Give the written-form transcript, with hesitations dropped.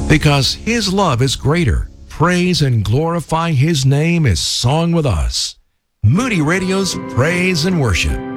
Because His love is greater. Praise and glorify His name is song with us. Moody Radio's Praise and Worship.